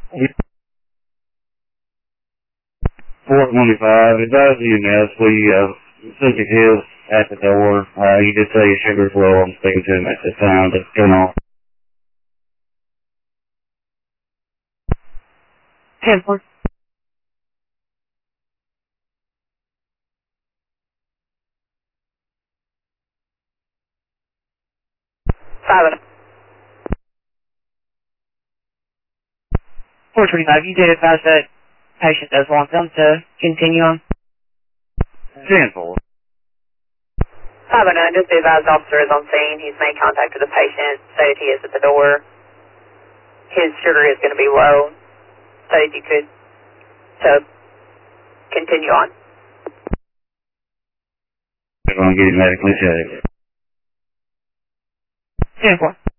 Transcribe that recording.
425, advise the EMS. We took his at the door. He did say his sugar's low. I'm speaking to him at this time. That's going on. 10-4. Silent. 425, you did advise that patient does want them to continue on. 10-4. 509, just the advised officer is on scene. He's made contact with the patient, stated he is at the door. His sugar is going to be low. Stated you could continue on. We're going to get him medically checked. 10-4.